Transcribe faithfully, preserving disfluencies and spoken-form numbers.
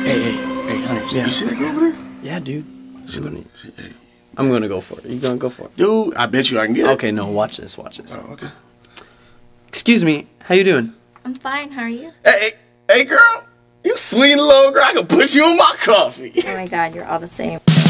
Hey, hey, hey, honey. Yeah. You see that girl over there? Yeah, dude. She look, she, hey. I'm gonna go for it. You gonna go for it? Dude, I bet you I can get it. Okay, no, watch this, watch this. Oh, okay. Excuse me, how you doing? I'm fine. How are you? Hey, hey, hey, girl. You sweet little girl. I can put you in my coffee. Oh my God, you're all the same.